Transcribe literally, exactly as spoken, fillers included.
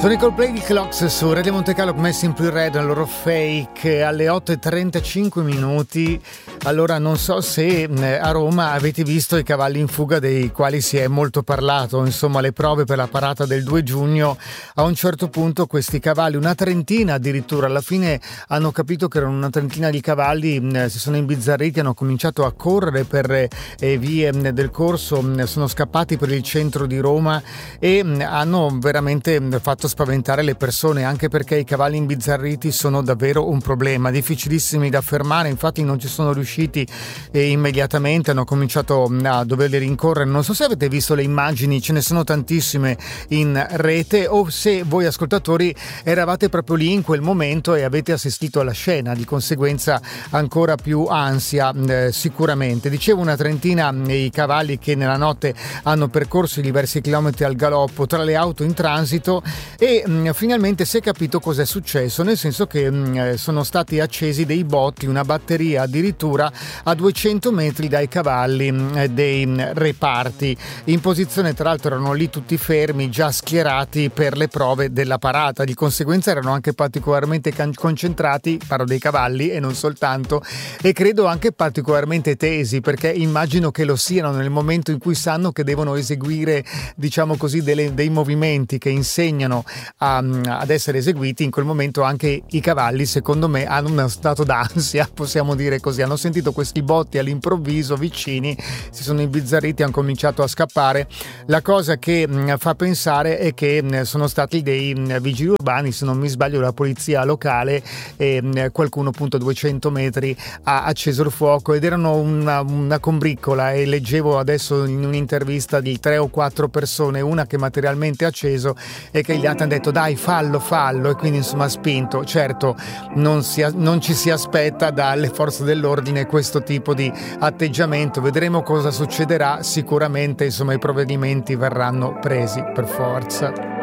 Sono i Coldplay di Clocks su Radio Monte Carlo, messi in più red nel loro Fake alle otto e trentacinque minuti. Allora non so se a Roma avete visto i cavalli in fuga dei quali si è molto parlato, insomma le prove per la parata del due giugno. A un certo punto questi cavalli, una trentina addirittura, alla fine hanno capito che erano una trentina di cavalli, si sono imbizzarriti, hanno cominciato a correre per eh, vie del corso, sono scappati per il centro di Roma e hanno veramente fatto spaventare le persone, anche perché i cavalli imbizzarriti sono davvero un problema, difficilissimi da fermare. Infatti non ci sono riusciti e immediatamente hanno cominciato a doverli rincorrere. Non so se avete visto le immagini, ce ne sono tantissime in rete, o se voi ascoltatori eravate proprio lì in quel momento e avete assistito alla scena, di conseguenza ancora più ansia eh, sicuramente. Dicevo, una trentina i cavalli che nella notte hanno percorso diversi chilometri al galoppo tra le auto in transito. E mh, finalmente si è capito cos'è successo, nel senso che mh, sono stati accesi dei botti, una batteria addirittura a duecento metri dai cavalli mh, dei mh, reparti. In posizione, tra l'altro erano lì tutti fermi, già schierati per le prove della parata, di conseguenza erano anche particolarmente can- concentrati, parlo dei cavalli e non soltanto, e credo anche particolarmente tesi, perché immagino che lo siano nel momento in cui sanno che devono eseguire, diciamo così, delle, dei movimenti che insegnano A, ad essere eseguiti. In quel momento anche i cavalli, secondo me, hanno uno stato d'ansia, possiamo dire così, hanno sentito questi botti all'improvviso vicini, si sono imbizzarriti, hanno cominciato a scappare. La cosa che mh, fa pensare è che mh, sono stati dei mh, vigili urbani, se non mi sbaglio la polizia locale, e mh, qualcuno appunto a duecento metri ha acceso il fuoco, ed erano una, una combriccola, e leggevo adesso in un'intervista di tre o quattro persone, una che materialmente ha acceso e che gli altri hanno detto dai fallo fallo, e quindi insomma ha spinto. Certo, non, si, non ci si aspetta dalle forze dell'ordine questo tipo di atteggiamento, vedremo cosa succederà. Sicuramente insomma i provvedimenti verranno presi per forza.